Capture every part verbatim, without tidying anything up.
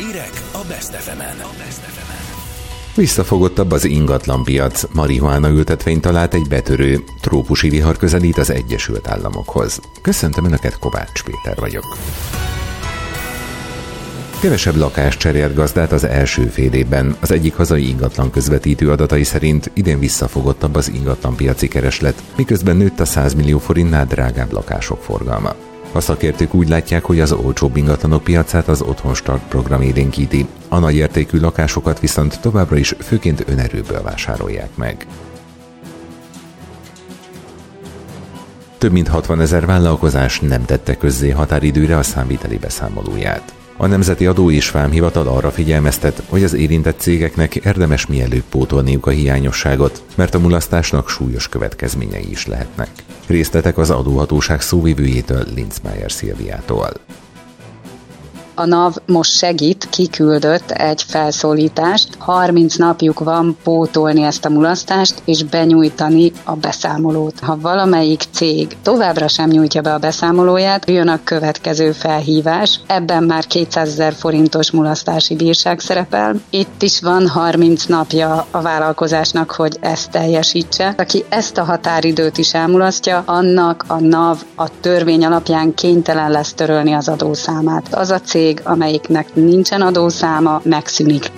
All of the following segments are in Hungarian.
Hírek a Best ef emen. Visszafogottabb az ingatlanpiac, marihuána ültetvényt talált egy betörő, trópusi vihar közelít az Egyesült Államokhoz. Köszöntöm Önöket, Kovács Péter vagyok. Kevesebb lakás cserélt gazdát az első fél évben. Az egyik hazai ingatlan közvetítő adatai szerint idén visszafogottabb az ingatlanpiaci kereslet, miközben nőtt a száz millió forintnál drágább lakások forgalma. A szakértők úgy látják, hogy az olcsóbb ingatlanok piacát az Otthonstart program élénkíti, a nagy értékű lakásokat viszont továbbra is főként önerőből vásárolják meg. Több mint hatvanezer vállalkozás nem tette közzé határidőre a számviteli beszámolóját. A Nemzeti Adó és Vámhivatal arra figyelmeztet, hogy az érintett cégeknek érdemes mielőbb pótolniuk a hiányosságot, mert a mulasztásnak súlyos következményei is lehetnek. Részletek az adóhatóság szóvivőjétől, Linzmeier Szilviától. A NAV most segít, kiküldött egy felszólítást, harminc napjuk van pótolni ezt a mulasztást és benyújtani a beszámolót. Ha valamelyik cég továbbra sem nyújtja be a beszámolóját, jön a következő felhívás, ebben már kétszázezer forintos mulasztási bírság szerepel. Itt is van harminc napja a vállalkozásnak, hogy ezt teljesítse. Aki ezt a határidőt is elmulasztja, annak a NAV a törvény alapján kénytelen lesz törölni az adószámát. Az a cég, amelyiknek nincsen adószáma, megszűnik.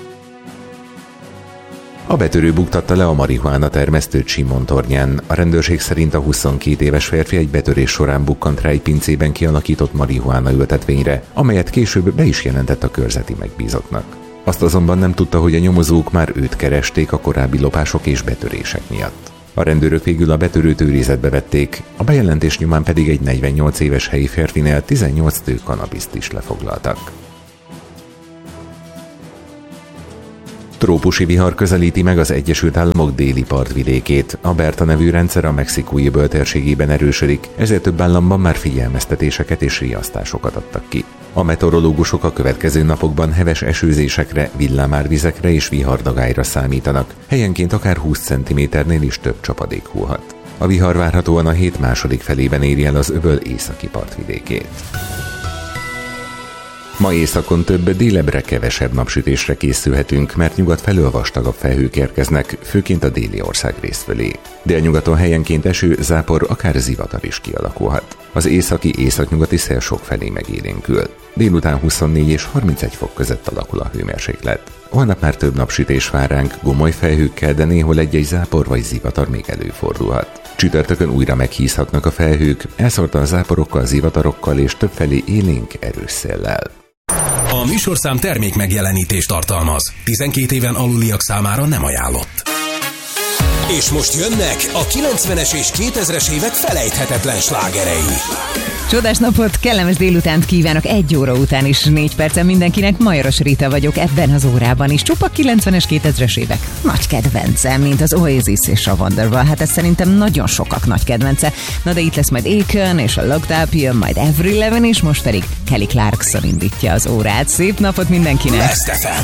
A betörő buktatta le a marihuána termesztőt Simontornyán. A rendőrség szerint a huszonkét éves férfi egy betörés során bukkant rá egy pincében kialakított marihuána ültetvényre, amelyet később be is jelentett a körzeti megbízottnak. Azt azonban nem tudta, hogy a nyomozók már őt keresték a korábbi lopások és betörések miatt. A rendőrök végül a betörőt őrizetbe vették, a bejelentés nyomán pedig egy negyvennyolc éves helyi férfinél tizennyolc tő kanabiszt is lefoglaltak. Trópusi vihar közelíti meg az Egyesült Államok déli partvidékét. A Berta nevű rendszer a mexikói öböl térségében erősödik, ezért több államban már figyelmeztetéseket és riasztásokat adtak ki. A meteorológusok a következő napokban heves esőzésekre, villámárvizekre és vihardagályra számítanak. Helyenként akár húsz centiméternél is több csapadék hullhat. A vihar várhatóan a hét második felében éri el az öböl északi partvidékét. Ma északon több, délebbre kevesebb napsütésre készülhetünk, mert nyugat felől vastagabb felhők érkeznek, főként a déli országrész fölé. Délnyugaton helyenként eső, zápor, akár zivatar is kialakulhat. Az északi északnyugati szél sokfelé megélénkül. Délután huszonnégy és harmincegy fok között alakul a hőmérséklet. Holnap már több napsütés vár ránk, gomoly felhőkkel, de néhol egy-egy zápor vagy zivatar még előfordulhat. Csütörtökön újra meghízhatnak a felhők, elszórtan záporokkal, zivatarokkal és többfelé élénk erős széllel. A műsorszám termék megjelenítést tartalmaz. tizenkét éven aluliak számára nem ajánlott. És most jönnek a kilencvenes és kétezres évek felejthetetlen slágerei. Csodás napot, kellemes délutánt kívánok egy óra után is négy percen mindenkinek. Majoros Rita vagyok ebben az órában is. Csupa kilencvenes, kétezres évek nagy kedvencem, mint az Oasis és a Wonderwall. Hát ez szerintem nagyon sokak nagy kedvence. Na de itt lesz majd Akon és a Locked Up, jön majd Avril Lavigne, és most pedig Kelly Clarkson indítja az órát. Szép napot mindenkinek!